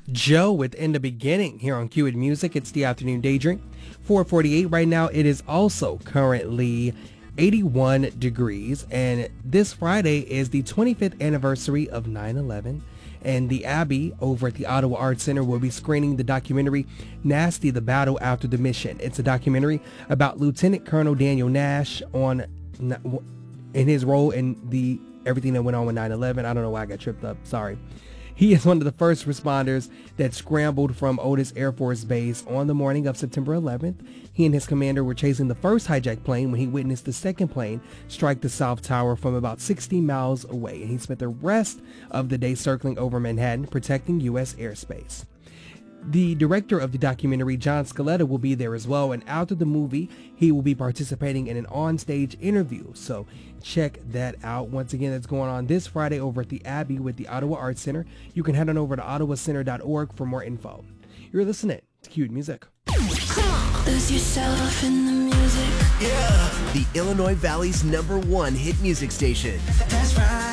Joe with In the Beginning here on Q Hit Music. It's the afternoon daydream. 4:48 right now. It is also currently 81 degrees, and this Friday is the 25th anniversary of 9/11. And the Abbey over at the Ottawa Arts Center will be screening the documentary Nasty, the Battle After the Mission. It's a documentary about Lieutenant Colonel Daniel Nash in his role in everything that went on with 9/11. I don't know why I got tripped up. Sorry. He is one of the first responders that scrambled from Otis Air Force Base on the morning of September 11th. He and his commander were chasing the first hijacked plane when he witnessed the second plane strike the South Tower from about 60 miles away. And he spent the rest of the day circling over Manhattan, protecting U.S. airspace. The director of the documentary, John Scaletta, will be there as well, and after the movie, he will be participating in an on-stage interview. So check that out. Once again, that's going on this Friday over at the Abbey with the Ottawa Arts Center. You can head on over to ottawacenter.org for more info. You're listening to Q Music. Lose yourself in the music. Yeah! The Illinois Valley's #1 hit music station. That's right.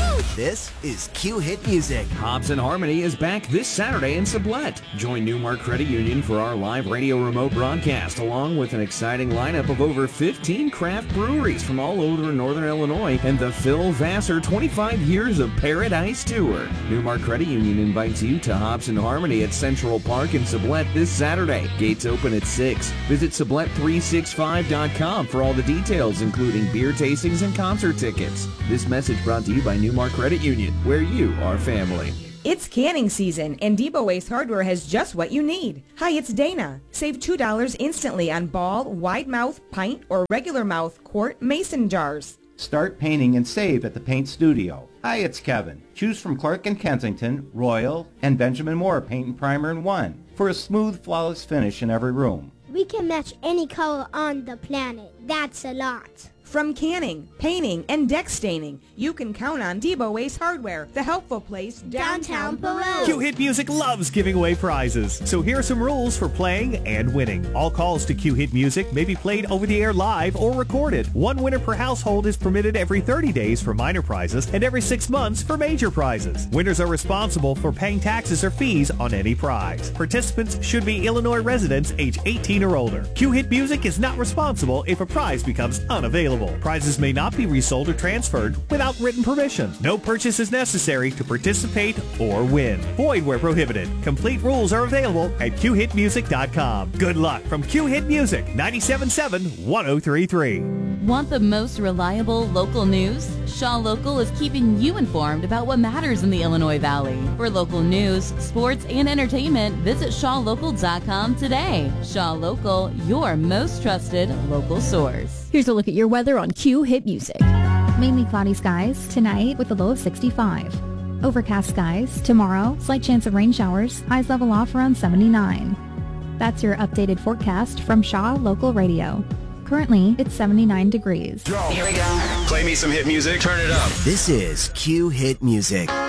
This is Q Hit Music. Hobbs & Harmony is back this Saturday in Sublette. Join Newmark Credit Union for our live radio remote broadcast, along with an exciting lineup of over 15 craft breweries from all over Northern Illinois and the Phil Vassar 25 Years of Paradise Tour. Newmark Credit Union invites you to Hobbs & Harmony at Central Park in Sublette this Saturday. Gates open at 6. Visit Sublette365.com for all the details, including beer tastings and concert tickets. This message brought to you by Newmark Credit Union, where you are family. It's canning season, and Depot Ace Hardware has just what you need. Hi, it's Dana. Save $2 instantly on ball, wide mouth, pint, or regular mouth quart mason jars. Start painting and save at the Paint Studio. Hi, it's Kevin. Choose from Clark & Kensington, Royal, and Benjamin Moore Paint and Primer in one for a smooth, flawless finish in every room. We can match any color on the planet. That's a lot. From canning, painting, and deck staining, you can count on Depot Ace Hardware, the helpful place downtown Peru. Q Hit Music loves giving away prizes, so here are some rules for playing and winning. All calls to Q Hit Music may be played over the air live or recorded. One winner per household is permitted every 30 days for minor prizes and every 6 months for major prizes. Winners are responsible for paying taxes or fees on any prize. Participants should be Illinois residents age 18 or older. Q Hit Music is not responsible if a prize becomes unavailable. Prizes may not be resold or transferred without written permission. No purchase is necessary to participate or win. Void where prohibited. Complete rules are available at QHitMusic.com. Good luck from Q Hit Music, 97.7 1033. Want the most reliable local news? Shaw Local is keeping you informed about what matters in the Illinois Valley. For local news, sports, and entertainment, visit ShawLocal.com today. Shaw Local, your most trusted local source. Here's a look at your weather on Q Hit Music. Mainly cloudy skies tonight with a low of 65. Overcast skies tomorrow, slight chance of rain showers, highs level off around 79. That's your updated forecast from Shaw Local Radio. Currently, it's 79 degrees. Here we go. Play me some hit music. Turn it up. This is Q Hit Music.